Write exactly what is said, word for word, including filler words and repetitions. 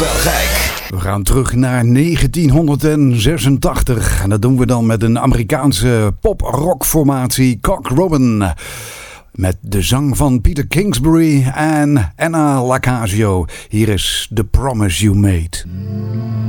gek. We gaan terug naar negentienhonderdzesentachtig. En dat doen we dan met een Amerikaanse pop-rock-formatie Cock Robin. Met de zang van Peter Kingsbury en Anna Lacasio. Hier is The Promise You Made.